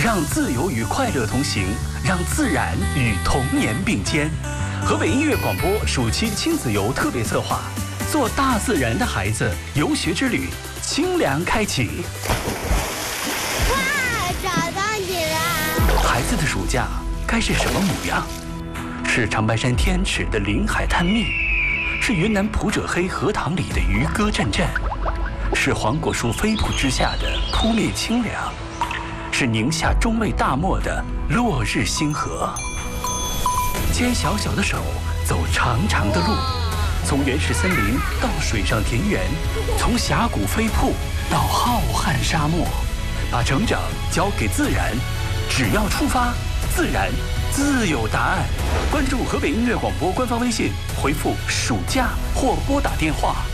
让自由与快乐同行，让自然与童年并肩。河北音乐广播暑期亲子游特别策划，做大自然的孩子游学之旅，清凉开启。 哇，找到你了！ 孩子的暑假该是什么模样？是长白山天池的临海探秘，是云南普者黑荷塘里的渔歌阵阵，是黄果树飞瀑之下的扑面清凉，是宁夏中卫大漠的落日星河。牵小小的手，走长长的路，从原始森林到水上田园，从峡谷飞瀑到浩瀚沙漠，把成长交给自然，只要出发，自然自有答案。关注河北音乐广播官方微信，回复“暑假”或拨打电话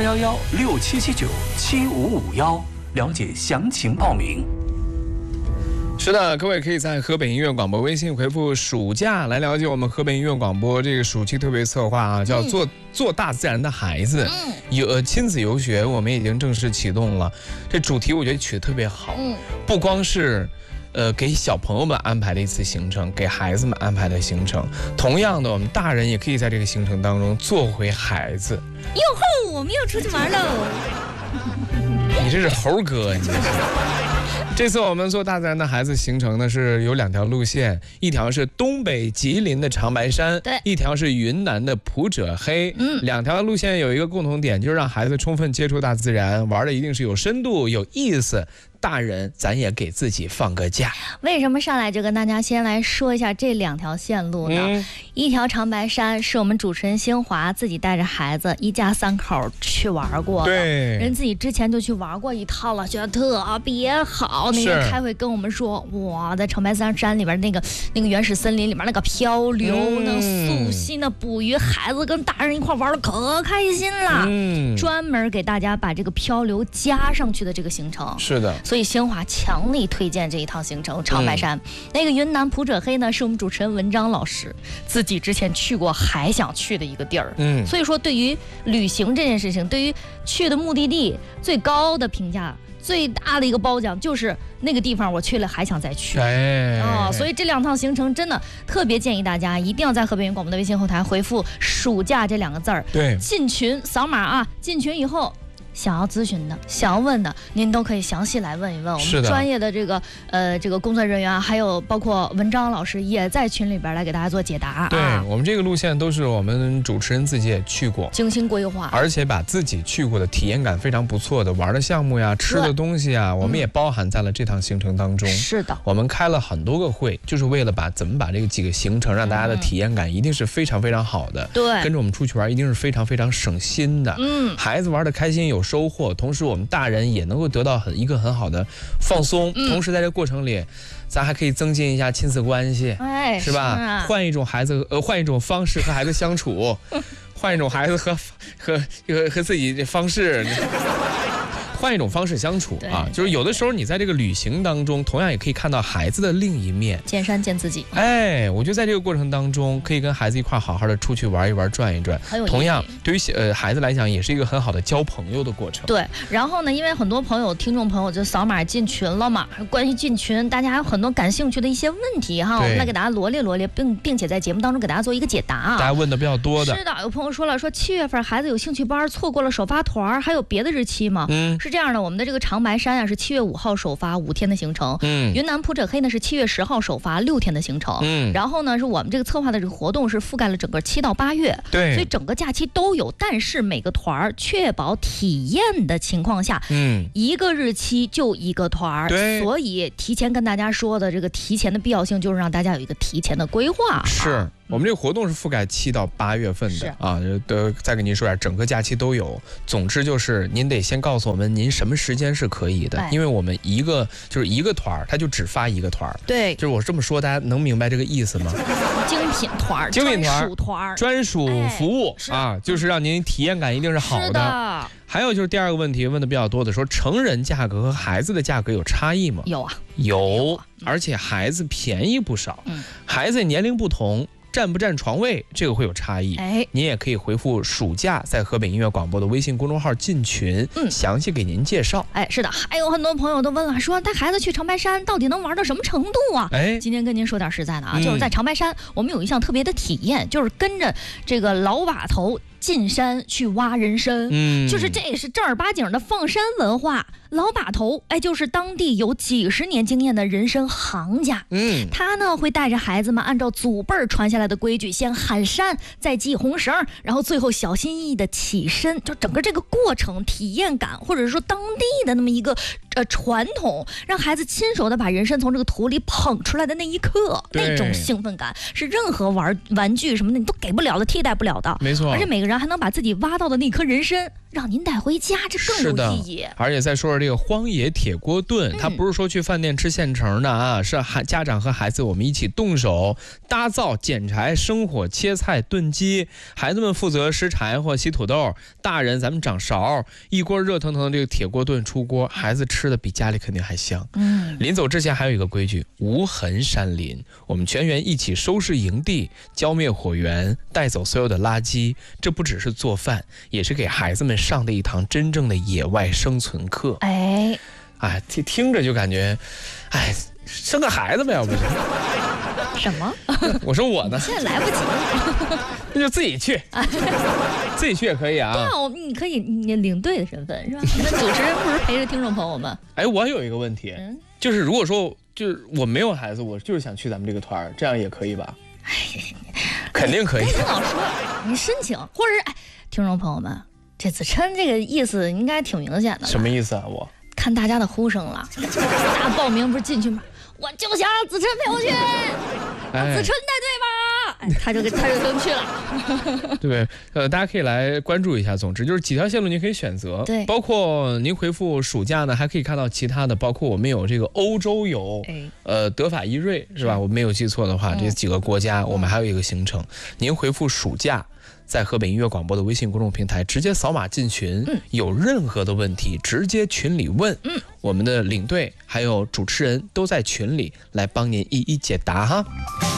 031167797551，了解详情报名。 是的，各位可以在河北音乐广播微信回复“暑假”来了解我们河北音乐广播这个暑期特别策划啊，叫做大自然的孩子。亲子游学我们已经正式启动了，这主题我觉得取得特别好。不光是给小朋友们安排的一次行程，给孩子们安排的行程，同样的我们大人也可以在这个行程当中做回孩子。 哟吼，我们又出去玩喽！ 你这是猴哥，你这是。这次我们做大自然的孩子行程呢，是有2条路线，一条是东北吉林的长白山， 对， 一条是云南的普者黑。2条路线有一个共同点，就是让孩子充分接触大自然，玩的一定是有深度、有意思。大人咱也给自己放个假。 为什么上来就跟大家先来说一下这2条线路呢？一条长白山是我们主持人星华自己带着孩子一家3口去玩过的， 对， 人自己之前就去玩过一趟了，觉得特别好。那天开会跟我们说，哇，在长白山里边那个原始森林里面那个漂流，那溯溪，那捕鱼，孩子跟大人一块玩的可开心了。专门给大家把这个漂流加上去的这个行程。 是的。 所以星华强力推荐这一趟行程，长白山。那个云南普者黑呢，是我们主持人文章老师自己之前去过还想去的一个地儿。所以说对于旅行这件事情，对于去的目的地最高的评价，最大的一个褒奖就是那个地方我去了还想再去。所以这2趟行程真的特别建议大家一定要在河北音乐广播的微信后台回复“暑假”这2个字儿， 对， 进群扫码啊，进群以后。想要咨询的、想要问的，您都可以详细来问一问我们专业的这个工作人员，还有包括文章老师也在群里边来给大家做解答。 对，我们这个路线都是我们主持人自己也去过， 精心规划， 而且把自己去过的体验感非常不错的玩的项目呀、吃的东西啊，我们也包含在了这趟行程当中。是的，我们开了很多个会，就是为了怎么把这个几个行程让大家的体验感一定是非常非常好的。对，跟着我们出去玩一定是非常非常省心的。孩子玩的开心有收获，同时我们大人也能够得到一个很好的放松。同时在这个过程里，咱还可以增进一下亲子关系，是吧？换一种方式和孩子相处，换一种孩子和自己的方式。换一种方式相处啊，就是有的时候你在这个旅行当中，同样也可以看到孩子的另一面， 见山见自己。 我觉得在这个过程当中，可以跟孩子一块好好的出去玩一玩、转一转。同样，对于孩子来讲，也是一个很好的交朋友的过程。 对，然后呢，因为很多听众朋友就扫码进群了嘛，关于进群，大家还有很多感兴趣的一些问题哈，我们来给大家罗列，并且在节目当中给大家做一个解答。 大家问的比较多的。 是的，有朋友说了，说7月份孩子有兴趣班，错过了首发团，还有别的日期吗？是这样的，我们的这个长白山是7月5号首发5天的行程，云南普者黑呢是7月10号首发6天的行程，然后呢是我们这个策划的这个活动是覆盖了整个7到8月，所以整个假期都有，但是每个团确保体验的情况下，一个日期就一个团，所以提前跟大家说的这个提前的必要性就是让大家有一个提前的规划。 是。我们这个活动是覆盖7到8月份的啊，再跟您说一下，整个假期都有。总之就是您得先告诉我们您什么时间是可以的，因为我们一个团，它就只发一个团。对，就是我这么说，大家能明白这个意思吗？ 精品团、 专属服务啊，就是让您体验感一定是好的。还有就是第2个问题问的比较多的，说成人价格和孩子的价格有差异吗？ 有啊， 有，而且孩子便宜不少。孩子年龄不同， 占不占床位，这个会有差异。您也可以回复暑假，在河北音乐广播的微信公众号进群，详细给您介绍。 是的，还有很多朋友都问了，说带孩子去长白山到底能玩到什么程度啊？今天跟您说点实在的啊，就是在长白山，我们有一项特别的体验，就是跟着这个老把头进山去挖人参，就是这也是正儿八经的放山文化。老把头，就是当地有几十年经验的人参行家，他呢会带着孩子们按照祖辈传下来的规矩，先喊山，再系红绳，然后最后小心翼翼的起身，就整个这个过程体验感，或者说当地的那么一个传统，让孩子亲手的把人参从这个土里捧出来的那一刻，那种兴奋感是任何玩具什么的你都给不了的，替代不了的。 没错， 而且每个人还能把自己挖到的那颗人参让您带回家，这更有意义。 而且再说说这个荒野铁锅炖，它不是说去饭店吃现成的啊，是家长和孩子我们一起动手搭造、捡柴、生火、切菜、炖鸡，孩子们负责拾柴火、洗土豆，大人咱们掌勺，一锅热腾腾的这个铁锅炖出锅，孩子吃的比家里肯定还香。临走之前还有一个规矩，无痕山林，我们全员一起收拾营地，浇灭火源，带走所有的垃圾。这不只是做饭，也是给孩子们上的一堂真正的野外生存课。听着就感觉，生个孩子呗，要不是？ 什么？ 我说我呢？ 现在来不及了， 那就自己去，自己去也可以啊。 对啊，你可以，你领队的身份是吧？那主持人不是陪着听众朋友们？ 我有一个问题，就是如果说就是我没有孩子，我就是想去咱们这个团，这样也可以吧？肯定可以。 跟老说，你申请，或者是听众朋友们，这子琛这个意思应该挺明显的。 什么意思啊？我看大家的呼声了，大家报名不是进去吗？我就想让子琛陪我去，让子琛带队吧，他就跟去了。 对，大家可以来关注一下。总之就是几条线路你可以选择， 对， 包括您回复暑假呢，还可以看到其他的，包括我们有这个欧洲游，德法意瑞是吧？我没有记错的话，这几个国家我们还有一个行程。您回复暑假，在河北音乐广播的微信公众平台直接扫码进群，有任何的问题直接群里问，我们的领队还有主持人都在群里来帮您一一解答哈。